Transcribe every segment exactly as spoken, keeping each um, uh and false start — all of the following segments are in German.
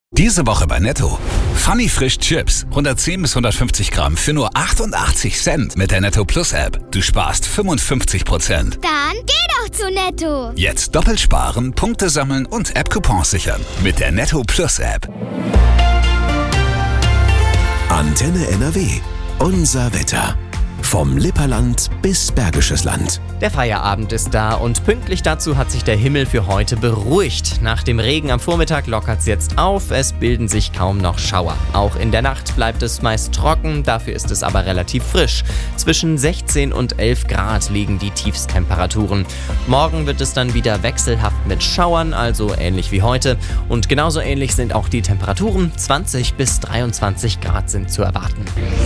Diese Woche bei Netto. Funny Frisch Chips. hundertzehn bis hundertfünfzig Gramm für nur achtundachtzig Cent mit der Netto Plus App. Du sparst fünfundfünfzig Prozent. Dann geh doch zu Netto. Jetzt doppelt sparen, Punkte sammeln und App-Coupons sichern. Mit der Netto Plus App. Antenne N R W. Unser Wetter. Vom Lipperland bis Bergisches Land. Der Feierabend ist da und pünktlich dazu hat sich der Himmel für heute beruhigt. Nach dem Regen am Vormittag lockert es jetzt auf, es bilden sich kaum noch Schauer. Auch in der Nacht bleibt es meist trocken, dafür ist es aber relativ frisch. Zwischen sechzehn und elf Grad liegen die Tiefstemperaturen. Morgen wird es dann wieder wechselhaft mit Schauern, also ähnlich wie heute. Und genauso ähnlich sind auch die Temperaturen, zwanzig bis dreiundzwanzig Grad sind zu erwarten.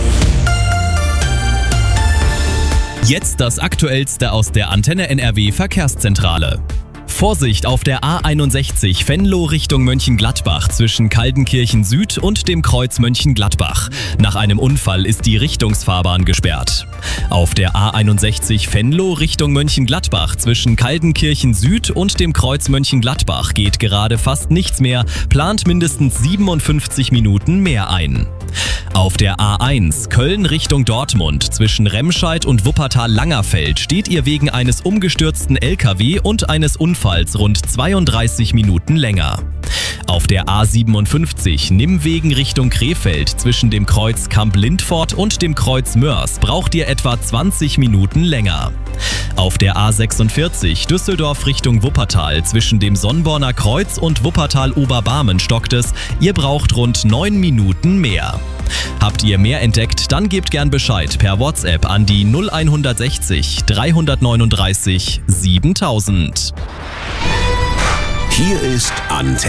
Jetzt das Aktuellste aus der Antenne N R W Verkehrszentrale. Vorsicht auf der A einundsechzig Venlo Richtung Mönchengladbach zwischen Kaldenkirchen Süd und dem Kreuz Mönchengladbach. Nach einem Unfall ist die Richtungsfahrbahn gesperrt. Auf der A einundsechzig Venlo Richtung Mönchengladbach zwischen Kaldenkirchen Süd und dem Kreuz Mönchengladbach geht gerade fast nichts mehr, plant mindestens siebenundfünfzig Minuten mehr ein. Auf der A eins Köln Richtung Dortmund zwischen Remscheid und Wuppertal-Langerfeld steht ihr wegen eines umgestürzten L K W und eines Unfalls rund zweiunddreißig Minuten länger. Auf der A siebenundfünfzig Nimwegen Richtung Krefeld zwischen dem Kreuz Kamp-Lindfort und dem Kreuz Mörs braucht ihr etwa zwanzig Minuten länger. Auf der A sechsundvierzig Düsseldorf Richtung Wuppertal zwischen dem Sonnborner Kreuz und Wuppertal-Oberbarmen stockt es, ihr braucht rund neun Minuten mehr. Habt ihr mehr entdeckt, dann gebt gern Bescheid per WhatsApp an die null hundertsechzig dreihundertneununddreißig siebentausend. Hier ist Antenne.